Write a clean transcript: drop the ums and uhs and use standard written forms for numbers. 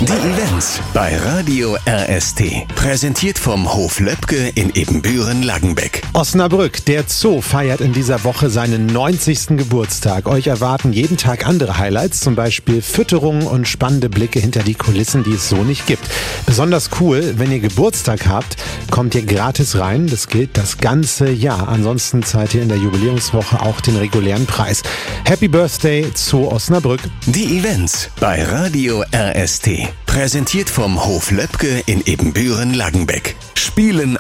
Die Events bei Radio RST. Präsentiert vom Hof Löbke in Ebenbüren-Langenbeck. Osnabrück, der Zoo, feiert in dieser Woche seinen 90. Geburtstag. Euch erwarten jeden Tag andere Highlights, zum Beispiel Fütterungen und spannende Blicke hinter die Kulissen, die es so nicht gibt. Besonders cool, wenn ihr Geburtstag habt, kommt ihr gratis rein. Das gilt das ganze Jahr. Ansonsten zahlt ihr in der Jubiläumswoche auch den regulären Preis. Happy Birthday Zoo Osnabrück. Die Events bei Radio RST. Präsentiert vom Hof Löbke in Ebenbüren-Langenbeck. Spielen